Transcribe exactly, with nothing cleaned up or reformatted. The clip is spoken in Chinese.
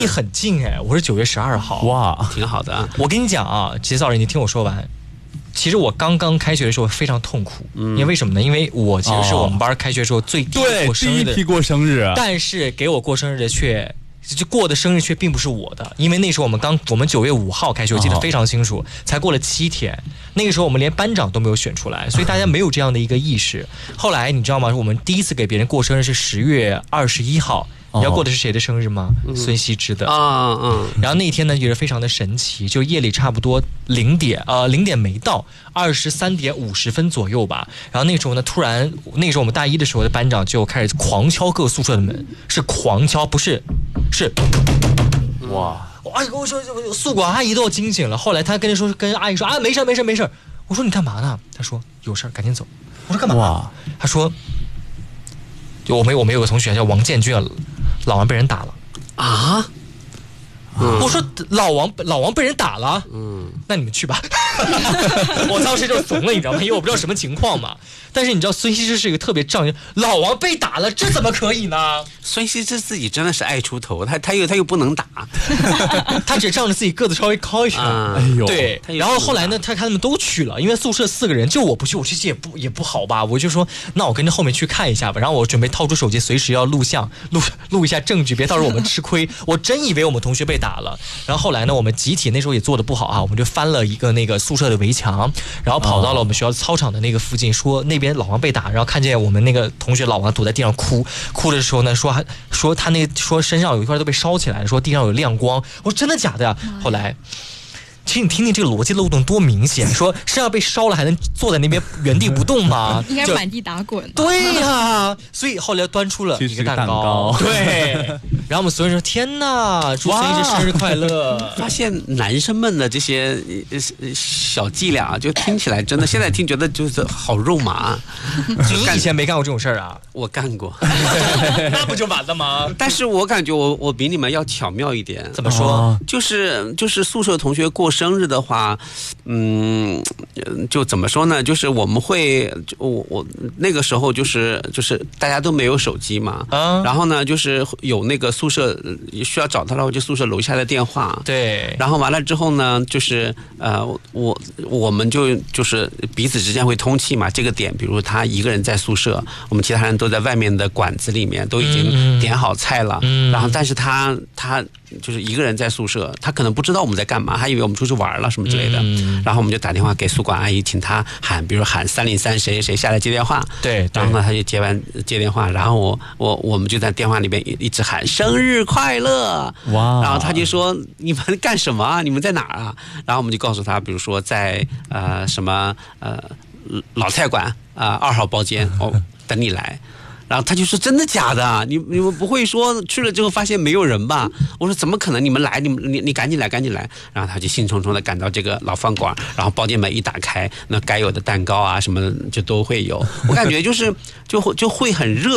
你很近哎，我是九月十二号。 哇， 挺好的啊。 我跟你讲啊，杰嫂人，你听我说完。其实我刚刚开学的时候非常痛苦，嗯、因为为什么呢？因为我其实是我们班开学的时候最第一过生日的， 第一批过生日， 但是给我过生日的却。就过的生日却并不是我的，因为那时候我们刚我们九月五号开学，我记得非常清楚，哦、才过了七天，那个时候我们连班长都没有选出来，所以大家没有这样的一个意识。后来你知道吗？我们第一次给别人过生日是十月二十一号。你知道过的是谁的生日吗？嗯、孙希之的啊嗯。 然后那一天呢，也是非常的神奇，就夜里差不多零点呃零点没到，二十三点五十分左右吧。然后那时候呢，突然那个时候我们大一的时候的班长就开始狂敲各宿舍的门，是狂敲，不是是。哇！哎，跟我说宿管阿姨都要惊醒了。后来他跟说跟阿姨说啊，没事没事没事。我说你干嘛呢？他说有事赶紧走。我说干嘛？哇！他说。就我们我们有个同学叫王建军，老王被人打了啊！ 嗯、我说老王老王被人打了，嗯，那你们去吧。我当时就怂了，你知道吗？因为我不知道什么情况嘛。但是你知道孙希之是一个特别仗义，老王被打了，这怎么可以呢？ 孙希之自己真的是爱出头，他他又他又不能打， 他只仗着自己个子稍微高一点。 啊、 哎呦，对。然后后来呢，他看他们都去了，因为宿舍四个人，就我不去，我去也不也不好吧。我就说，那我跟着后面去看一下吧。然后我准备掏出手机，随时要录像，录录一下证据，别到时候我们吃亏。我真以为我们同学被打了。然后后来呢，我们集体那时候也做的不好啊，我们就翻了一个那个宿舍的围墙，然后跑到了我们学校操场的那个附近，说那边老王被打，然后看见我们那个同学老王躲在地上哭，哭的时候呢，说还说他那说身上有一块都被烧起来了，说地上有亮光。我说真的假的呀？后来。其实你听听这个逻辑漏洞多明显，说身上被烧了还能坐在那边原地不动吗？ 应该满地打滚。 对呀、啊，所以后来端出了一个蛋糕，对。然后我们所有人说：“天哪，祝孙希之生日快乐！” 发现男生们的这些小伎俩，就听起来真的，现在听觉得就是好肉麻。 你以前没干过这种事儿啊？ 我干过， 那不就完了吗？ 但是我感觉我我比你们要巧妙一点。 怎么说？ 就是就是宿舍同学过生日的话，嗯，就怎么说呢？就是我们会，我我那个时候就是就是大家都没有手机嘛，嗯，然后呢，就是有那个宿舍需要找到了，就宿舍楼下的电话， 对， 然后完了之后呢，就是呃，我我们就就是彼此之间会通气嘛。这个点，比如他一个人在宿舍，我们其他人都在外面的馆子里面都已经点好菜了，嗯，然后但是他他就是一个人在宿舍，他可能不知道我们在干嘛，他以为我们出去玩了什么之类的，嗯，然后我们就打电话给宿管阿姨，请他喊，比如喊三零三谁谁下来接电话， 对， 然后呢他就接完接电话，然后我我我们就在电话里边一直喊生日快乐，哇，然后他就说你们干什么啊？你们在哪儿啊？然后我们就告诉他，比如说在呃什么呃老菜馆啊、呃、二号包间，哦等你来。然后他就说真的假的？你你们不会说去了之后发现没有人吧？我说怎么可能？你们来，你们你你赶紧来，赶紧来！然后他就兴冲冲的赶到这个老饭馆，然后包间门一打开，那该有的蛋糕啊什么的就都会有。我感觉就是就会就会很热。